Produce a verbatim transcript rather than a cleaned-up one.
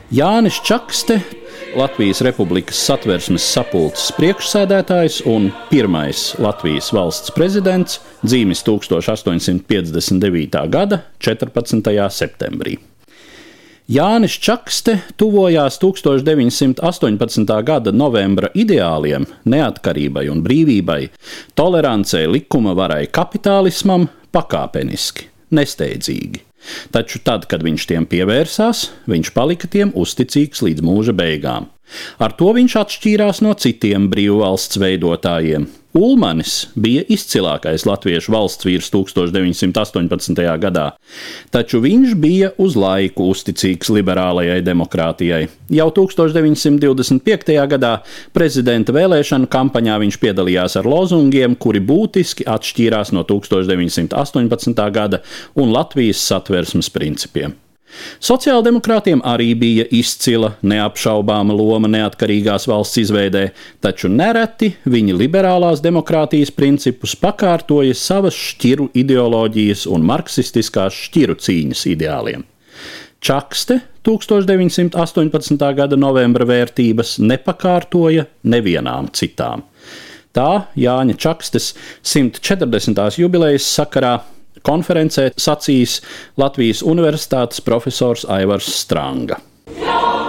Jānis Čakste, Latvijas Republikas Satversmes sapulces priekšsēdētājs un pirmais Latvijas valsts prezidents, dzīmis tūkstoš astoņsimt piecdesmit devītā gada četrpadsmitajā septembrī. Jānis Čakste tuvojās tūkstoš deviņsimt astoņpadsmitā gada novembra ideāliem, neatkarībai un brīvībai, tolerancei, likuma varai, kapitālismam pakāpeniski, nesteidzīgi. Taču tad, kad viņš tiem pievērsās, viņš palika tiem uzticīgs līdz mūža beigām. Ar to viņš atšķīrās no citiem brīvvalsts veidotājiem. Ulmanis bija izcilākais latviešu valsts vīrs tūkstoš deviņsimt astoņpadsmitajā gadā, taču viņš bija uz laiku uzticīgs liberālajai demokrātijai. Jau tūkstoš deviņsimt divdesmit piektajā gadā prezidenta vēlēšanu kampaņā viņš piedalījās ar lozungiem, kuri būtiski atšķīrās no tūkstoš deviņsimt astoņpadsmitā gada un Latvijas satversmes principiem. Sociāldemokrātiem arī bija izcila, neapšaubāma loma neatkarīgās valsts izveidē, taču nereti viņi liberālās demokrātijas principus pakārtoja savas šķiru ideoloģijas un marksistiskās šķiru cīņas ideāliem. Čakste tūkstoš deviņsimt astoņpadsmitā gada novembra vērtības nepakārtoja nevienām citām. Tā Jāņa Čakstes simt četrdesmitās jubilejas sakarā konferencē sacījis Latvijas Universitātes profesors Aivars Stranga.